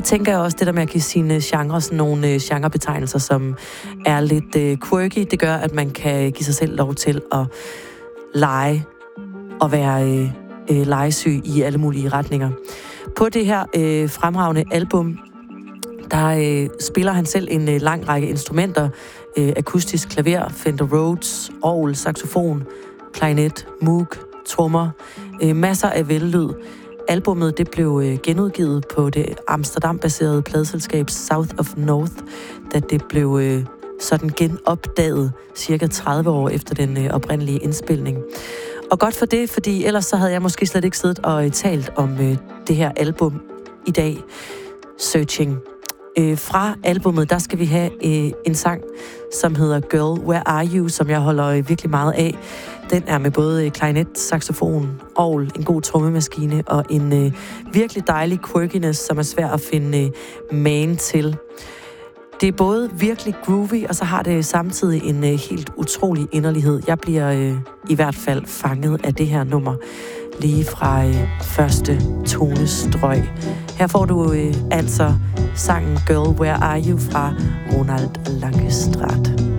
det tænker jeg også, det der med at give sine genre sådan nogle genrebetegnelser, som er lidt quirky, det gør, at man kan give sig selv lov til at lege og være legesyg i alle mulige retninger. På det her fremragende album, der spiller han selv en lang række instrumenter. Akustisk klaver, Fender Rhodes, orgel, saxofon, klarinet, moog, trommer. Masser af vellyd. Albummet det blev genudgivet på det Amsterdam-baserede pladeselskab South of North, da det blev sådan genopdaget cirka 30 år efter den oprindelige indspilning. Og godt for det, fordi ellers så havde jeg måske slet ikke siddet og talt om det her album i dag, Searching. Fra albummet, der skal vi have en sang, som hedder Girl, Where Are You, som jeg holder virkelig meget af. Den er med både klarinet, saxofon, orgel, en god trommemaskine og en virkelig dejlig quirkiness, som er svær at finde magen til. Det er både virkelig groovy, og så har det samtidig en helt utrolig inderlighed. Jeg bliver i hvert fald fanget af det her nummer lige fra første tonestrøg. Her får du altså sangen Girl, Where Are You fra Ronald Langestraat.